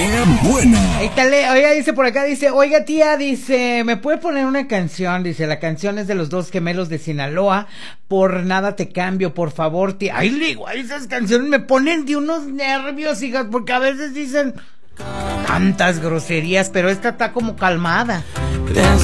buena. Oiga, dice por acá, dice, oiga tía, dice, ¿me puede poner una canción? Dice, la canción es de los Dos Gemelos de Sinaloa, Por Nada Te Cambio, por favor, tía. Ay, le digo, esas canciones me ponen de unos nervios, hijas, porque a veces dicen tantas groserías, pero esta está como calmada.